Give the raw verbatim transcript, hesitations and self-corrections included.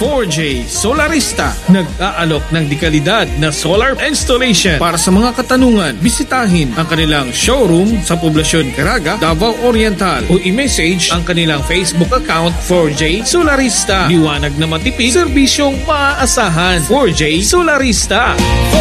four J Solarista, nag-aalok ng dekalidad na solar installation. Para sa mga katanungan, bisitahin ang kanilang showroom sa Poblacion Caraga, Davao Oriental o i-message ang kanilang Facebook account four J Solarista. Liwanag na matipid, serbisyong maaasahan. four J Solarista.